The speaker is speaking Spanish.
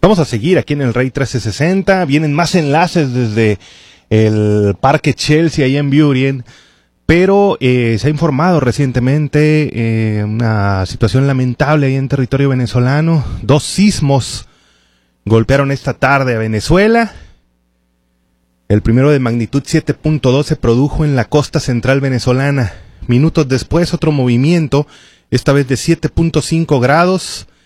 Vamos a seguir aquí en el Rey 1360. Vienen más enlaces desde el Parque Chelsea ahí en Burien. Pero se ha informado recientemente una situación lamentable ahí en territorio venezolano. 2 sismos golpearon esta tarde a Venezuela. El primero de magnitud 7.2 se produjo en la costa central venezolana. Minutos después otro movimiento, esta vez de 7.5 grados,